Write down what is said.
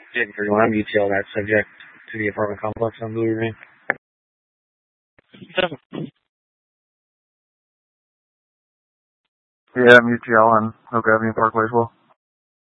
Jake 31, I'm UTL that subject to the apartment complex on Blue Ravine. Yeah, I'm UTL on Oak Avenue Parkway as well.